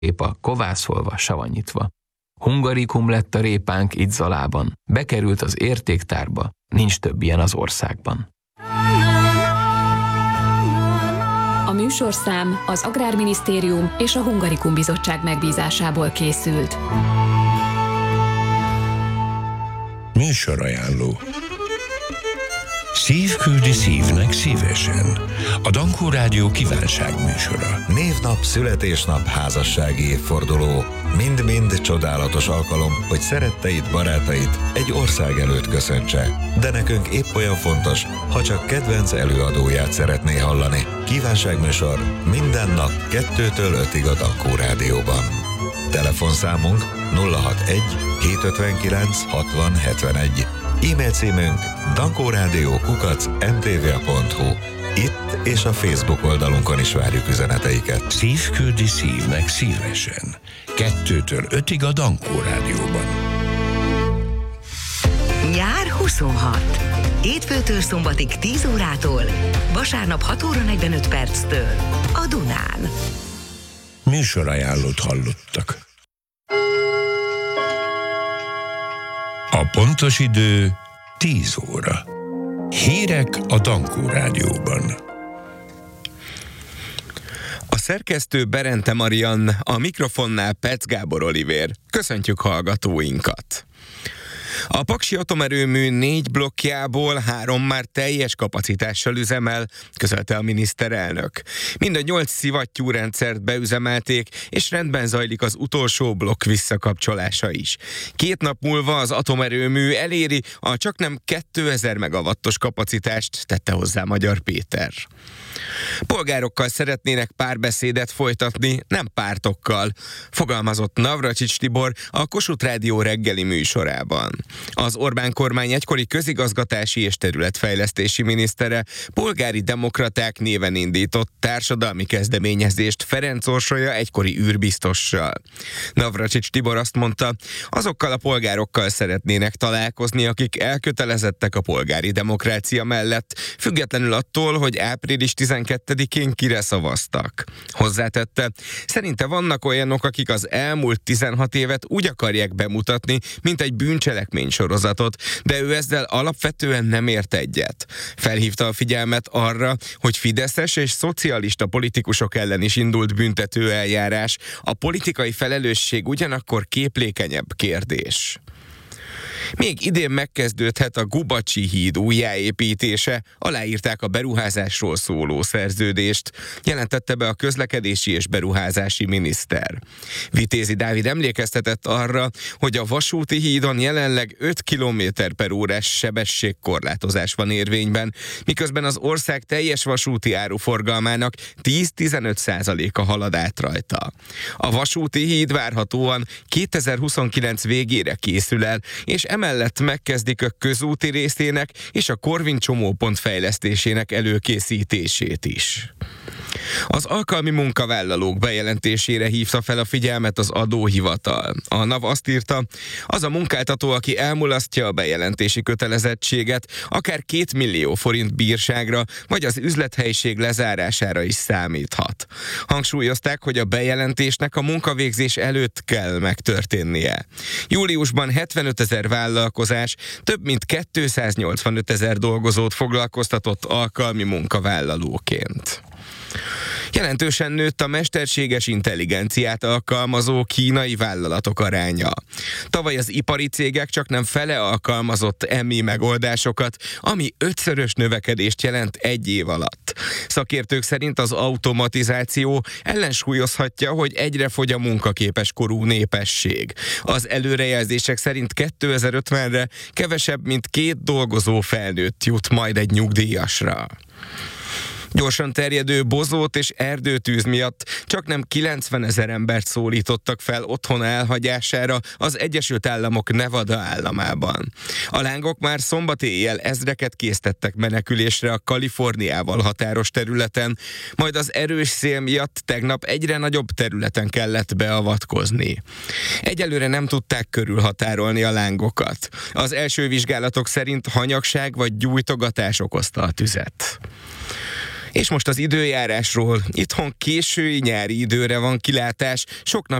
répa kovászolva, savanyítva. Hungarikum lett a répánk itt Zalában, bekerült az értéktárba, nincs több ilyen az országban. A műsorszám az Agrárminisztérium és a Hungarikum Bizottság megbízásából készült. Műsorajánló. Szív küldi szívnek szívesen. A Dankó Rádió kívánságműsora. Névnap, születésnap, házassági évforduló. Mind-mind csodálatos alkalom, hogy szeretteit, barátait egy ország előtt köszöntse. De nekünk épp olyan fontos, ha csak kedvenc előadóját szeretné hallani. Kívánságműsor minden nap 2-től 5-ig a Dankó Rádióban. Telefonszámunk 061 759 60 71. E-mail címünk dankórádió@mtva.hu. Itt és a Facebook oldalunkon is várjuk üzeneteiket. Szív küldi szívnek szívesen. 2-től 5-ig a Dankó Rádióban. Nyár 26. Hétfőtől szombatig 10 órától, vasárnap 6 óra 45 perctől a Dunán. Műsorajánlót hallottak. A pontos idő 10 óra. Hírek a Dankó Rádióban. A szerkesztő Berente Mariann, a mikrofonnál Petsz Gábor Olivér. Köszöntjük hallgatóinkat! A Paksi atomerőmű 4 blokkjából 3 már teljes kapacitással üzemel, közölte a miniszterelnök. Mind a 8 szivattyúrendszert beüzemelték, és rendben zajlik az utolsó blokk visszakapcsolása is. 2 nap múlva az atomerőmű eléri a csaknem 2000 megawattos kapacitást, tette hozzá Magyar Péter. Polgárokkal szeretnének párbeszédet folytatni, nem pártokkal, fogalmazott Navracsics Tibor a Kossuth Rádió reggeli műsorában. Az Orbán kormány egykori közigazgatási és területfejlesztési minisztere polgári demokraták néven indított társadalmi kezdeményezést Ferenc Orsolya egykori űrbiztossal. Navracsics Tibor azt mondta, azokkal a polgárokkal szeretnének találkozni, akik elkötelezettek a polgári demokrácia mellett, függetlenül attól, hogy április 12-én kire szavaztak. Hozzátette, szerinte vannak olyanok, akik az elmúlt 16 évet úgy akarják bemutatni, mint egy bűncselekmény sorozatot, de ő ezzel alapvetően nem ért egyet. Felhívta a figyelmet arra, hogy fideszes és szocialista politikusok ellen is indult büntető eljárás. A politikai felelősség ugyanakkor képlékenyebb kérdés. Még idén megkezdődhet a Gubacsi híd újjáépítése, aláírták a beruházásról szóló szerződést, jelentette be a közlekedési és beruházási miniszter. Vitézi Dávid emlékeztetett arra, hogy a vasúti hídon jelenleg 5 km/h sebességkorlátozás van érvényben, miközben az ország teljes vasúti áruforgalmának 10-15%-a halad át rajta. A vasúti híd várhatóan 2029 végére készül el, és emellett megkezdik a közúti részének és a Korvin csomópont fejlesztésének előkészítését is. Az alkalmi munkavállalók bejelentésére hívta fel a figyelmet az adóhivatal. A NAV azt írta, az a munkáltató, aki elmulasztja a bejelentési kötelezettséget, akár 2 millió forint bírságra, vagy az üzlethelyiség lezárására is számíthat. Hangsúlyozták, hogy a bejelentésnek a munkavégzés előtt kell megtörténnie. Júliusban 75 000 vállalkozás több mint 285 000 dolgozót foglalkoztatott alkalmi munkavállalóként. Jelentősen nőtt a mesterséges intelligenciát alkalmazó kínai vállalatok aránya. Tavaly az ipari cégek csaknem fele alkalmazott EMI megoldásokat, ami 5-szörös növekedést jelent 1 év alatt. Szakértők szerint az automatizáció ellensúlyozhatja, hogy egyre fogy a munkaképes korú népesség. Az előrejelzések szerint 2050-re kevesebb, mint 2 dolgozó felnőtt jut majd egy nyugdíjasra. Gyorsan terjedő bozót és erdőtűz miatt csaknem 90 000 embert szólítottak fel otthon elhagyására az Egyesült Államok Nevada államában. A lángok már szombat éjjel ezreket késztettek menekülésre a Kaliforniával határos területen, majd az erős szél miatt tegnap egyre nagyobb területen kellett beavatkozni. Egyelőre nem tudták körülhatárolni a lángokat. Az első vizsgálatok szerint hanyagság vagy gyújtogatás okozta a tüzet. És most az időjárásról. Itthon késői nyári időre van kilátás, sok